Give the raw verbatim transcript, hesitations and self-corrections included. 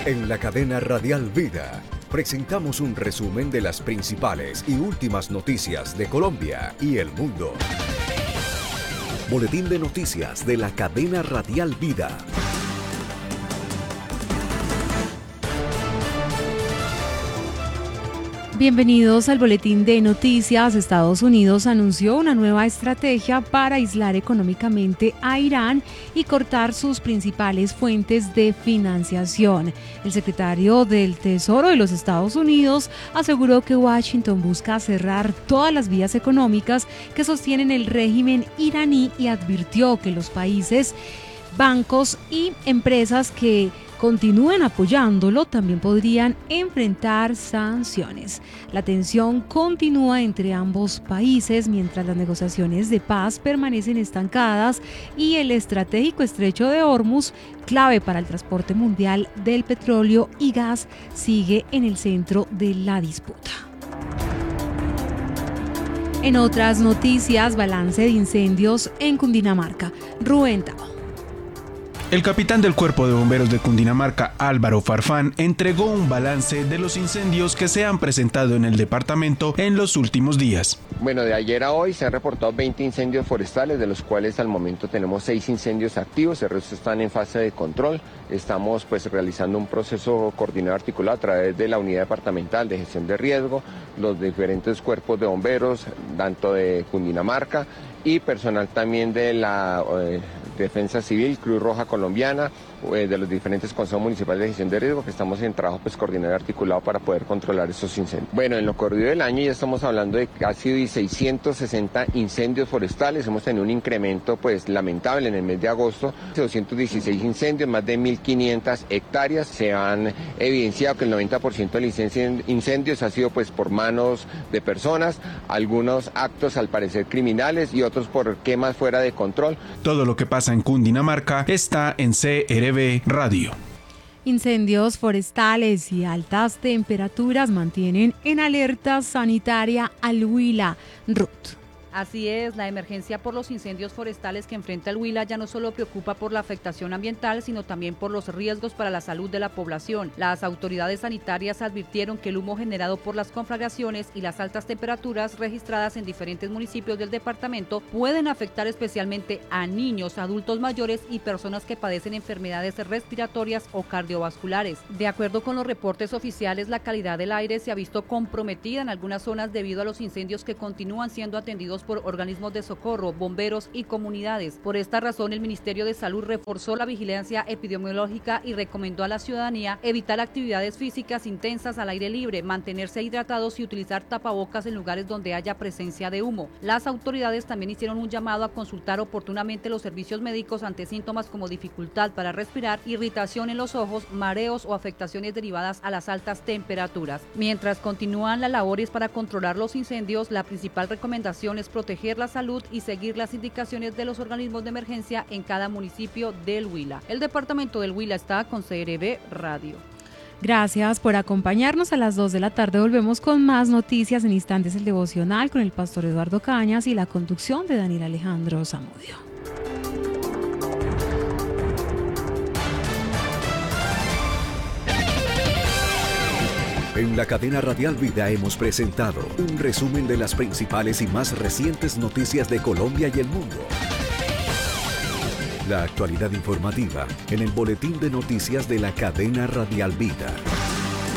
En la cadena Radial Vida presentamos un resumen de las principales y últimas noticias de Colombia y el mundo. Boletín de noticias de la cadena Radial Vida. Bienvenidos al Boletín de Noticias. Estados Unidos anunció una nueva estrategia para aislar económicamente a Irán y cortar sus principales fuentes de financiación. El secretario del Tesoro de los Estados Unidos aseguró que Washington busca cerrar todas las vías económicas que sostienen el régimen iraní y advirtió que los países, bancos y empresas que continúen apoyándolo también podrían enfrentar sanciones. La tensión continúa entre ambos países mientras las negociaciones de paz permanecen estancadas y el estratégico estrecho de Hormuz, clave para el transporte mundial del petróleo y gas, sigue en el centro de la disputa. En otras noticias, balance de incendios en Cundinamarca. Rubén Tao. El capitán del Cuerpo de Bomberos de Cundinamarca, Álvaro Farfán, entregó un balance de los incendios que se han presentado en el departamento en los últimos días. Bueno, de ayer a hoy se han reportado veinte incendios forestales, de los cuales al momento tenemos seis incendios activos, el resto están en fase de control. Estamos pues realizando un proceso coordinado articulado a través de la unidad departamental de gestión de riesgo, los diferentes cuerpos de bomberos, tanto de Cundinamarca y personal también de la eh, Defensa Civil, Cruz Roja Colombiana, eh, de los diferentes consejos municipales de gestión de riesgo, que estamos en trabajo pues coordinado y articulado para poder controlar estos incendios. Bueno, en lo corrido del año ya estamos hablando de casi seiscientos sesenta incendios forestales, hemos tenido un incremento pues lamentable en el mes de agosto, doscientos dieciséis incendios, más de mil quinientas hectáreas, se han evidenciado que el noventa por ciento de los incendios ha sido pues por manos de personas, algunos actos al parecer criminales y otros por quemas fuera de control. Todo lo que pasa en Cundinamarca está en C R B Radio. Incendios forestales y altas temperaturas mantienen en alerta sanitaria al Huila. Ruth. Así es, la emergencia por los incendios forestales que enfrenta el Huila ya no solo preocupa por la afectación ambiental, sino también por los riesgos para la salud de la población. Las autoridades sanitarias advirtieron que el humo generado por las conflagraciones y las altas temperaturas registradas en diferentes municipios del departamento pueden afectar especialmente a niños, adultos mayores y personas que padecen enfermedades respiratorias o cardiovasculares. De acuerdo con los reportes oficiales, la calidad del aire se ha visto comprometida en algunas zonas debido a los incendios que continúan siendo atendidos por organismos de socorro, bomberos y comunidades. Por esta razón, el Ministerio de Salud reforzó la vigilancia epidemiológica y recomendó a la ciudadanía evitar actividades físicas intensas al aire libre, mantenerse hidratados y utilizar tapabocas en lugares donde haya presencia de humo. Las autoridades también hicieron un llamado a consultar oportunamente los servicios médicos ante síntomas como dificultad para respirar, irritación en los ojos, mareos o afectaciones derivadas a las altas temperaturas. Mientras continúan las labores para controlar los incendios, la principal recomendación es proteger la salud y seguir las indicaciones de los organismos de emergencia en cada municipio del Huila. El departamento del Huila está con C R B Radio. Gracias por acompañarnos. A las dos de la tarde volvemos con más noticias. En instantes el devocional con el pastor Eduardo Cañas y la conducción de Daniel Alejandro Zamudio. En la cadena Radial Vida hemos presentado un resumen de las principales y más recientes noticias de Colombia y el mundo. La actualidad informativa en el Boletín de Noticias de la cadena Radial Vida.